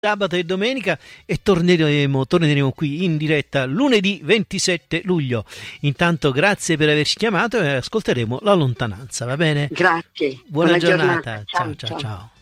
sabato e domenica e torneremo qui in diretta lunedì 27 luglio. Intanto grazie per averci chiamato e ascolteremo La Lontananza, va bene? Grazie. Buona giornata. Ciao.